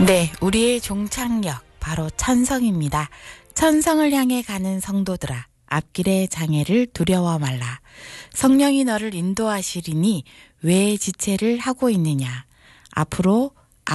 네, 우리의 종착역 바로 천성입니다. 천성을 향해 가는 성도들아, 앞길의 장애를 두려워 말라. 성령이 너를 인도하시리니 왜 지체를 하고 있느냐. 앞으로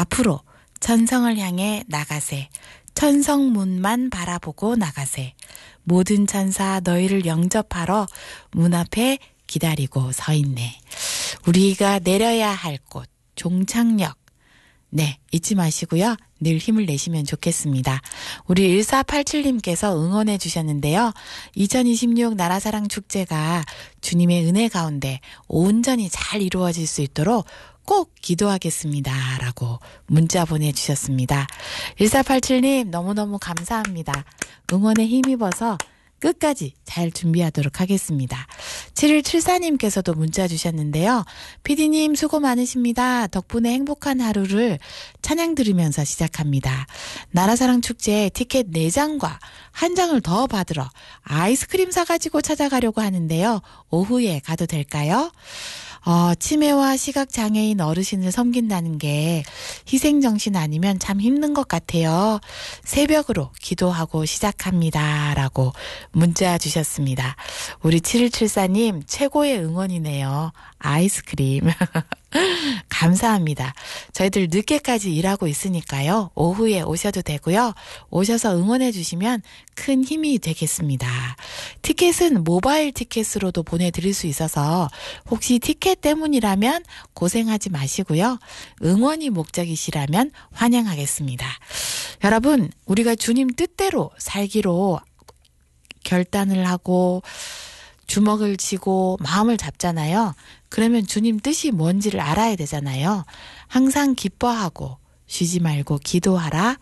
천성을 향해 나가세. 천성문만 바라보고 나가세. 모든 천사 너희를 영접하러 문 앞에 기다리고 서 있네. 우리가 내려야 할 곳, 종착역. 네, 잊지 마시고요. 늘 힘을 내시면 좋겠습니다. 우리 1487님께서 응원해 주셨는데요. 2026 나라사랑 축제가 주님의 은혜 가운데 온전히 잘 이루어질 수 있도록 꼭 기도하겠습니다. 라고 문자 보내주셨습니다. 1487님 너무너무 감사합니다. 응원에 힘입어서 끝까지 잘 준비하도록 하겠습니다. 7174님께서도 문자 주셨는데요. PD님 수고 많으십니다. 덕분에 행복한 하루를 찬양 들으면서 시작합니다. 나라사랑 축제 티켓 4장과 1장을 더 받으러 아이스크림 사가지고 찾아가려고 하는데요. 오후에 가도 될까요? 치매와 시각장애인 어르신을 섬긴다는 게 희생정신 아니면 참 힘든 것 같아요. 새벽으로 기도하고 시작합니다. 라고 문자 주셨습니다. 우리 7174님 최고의 응원이네요. 아이스크림. 감사합니다. 저희들 늦게까지 일하고 있으니까요. 오후에 오셔도 되고요. 오셔서 응원해 주시면 큰 힘이 되겠습니다. 티켓은 모바일 티켓으로도 보내드릴 수 있어서 혹시 티켓 때문이라면 고생하지 마시고요. 응원이 목적이시라면 환영하겠습니다. 여러분, 우리가 주님 뜻대로 살기로 결단을 하고 주먹을 쥐고 마음을 잡잖아요. 그러면 주님 뜻이 뭔지를 알아야 되잖아요. 항상 기뻐하고 쉬지 말고 기도하라.